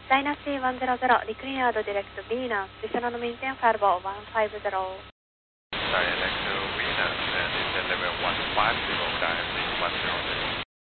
Dynasty 100, declared direct Venus, descend on maintain fireball 150. Direct to Venus, and it's at level 150, Dynasty 100.